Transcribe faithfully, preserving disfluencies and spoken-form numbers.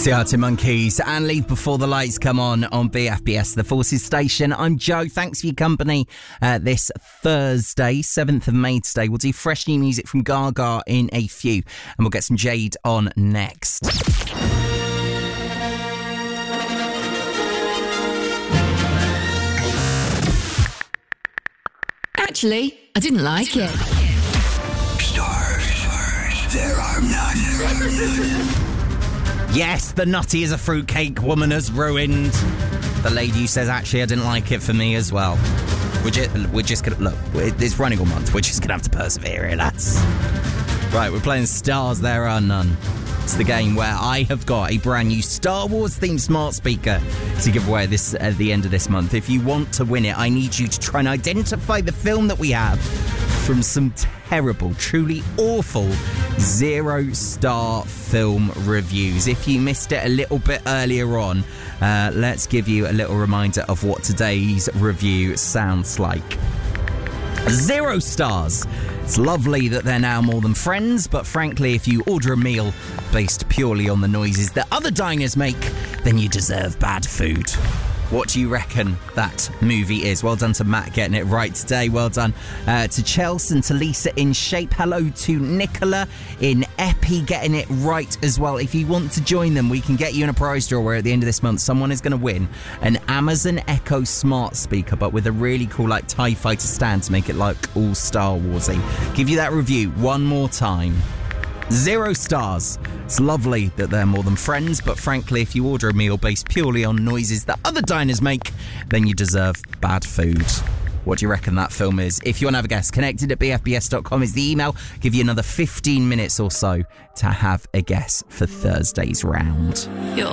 The Arctic Monkeys and Leave Before the Lights Come On on B F B S, the Forces Station. I'm Joe. Thanks for your company uh, this Thursday, seventh of May today. We'll do fresh new music from Gaga in a few, and we'll get some Jade on next. Actually, I didn't like it. Stars, there are none. Yes, the nutty as a fruitcake woman has ruined. The lady who says, actually, I didn't like it for me as well. We're just, we're just going to, look, it's running all month. We're just going to have to persevere here, lads. Right, we're playing Stars, There Are None. It's the game where I have got a brand new Star Wars themed smart speaker to give away this at the end of this month. If you want to win it, I need you to try and identify the film that we have from some terrible, truly awful zero-star film reviews. If you missed it a little bit earlier on, uh, let's give you a little reminder of what today's review sounds like. Zero stars. It's lovely that they're now more than friends, but frankly, if you order a meal based purely on the noises that other diners make, then you deserve bad food. What do you reckon that movie is? Well done to Matt getting it right today. Well done uh, to Chelsea and to Lisa in Shape. Hello to Nicola in Epi getting it right as well. If you want to join them, we can get you in a prize draw where at the end of this month, someone is going to win an Amazon Echo smart speaker, but with a really cool like TIE Fighter stand to make it like all Star Warsy. Give you that review one more time. Zero stars. It's lovely that they're more than friends, but frankly, if you order a meal based purely on noises that other diners make, then you deserve bad food. What do you reckon that film is? If you want to have a guess, connected at b f b s dot com is the email. Give you another fifteen minutes or so to have a guess for Thursday's round. You're